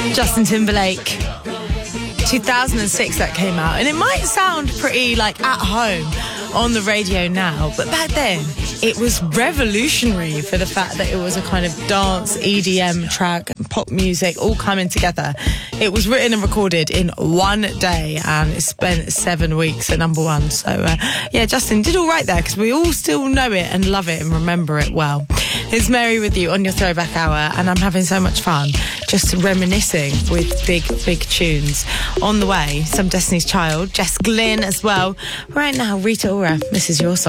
Justin Timberlake. 2006 that came out, and it might sound pretty like at home on the radio now, but back then it was revolutionary for the fact that it was a kind of dance EDM track, pop music all coming together. It was written and recorded in one day, and it spent 7 weeks at number one. So yeah, Justin did all right there, because we all still know it and love it and remember it well. It's Mary with you on your Throwback Hour, and I'm having so much fun just reminiscing with big tunes. On the way, some Destiny's Child, Jess Glynn as well. Right now, Rita Ora, this is your song.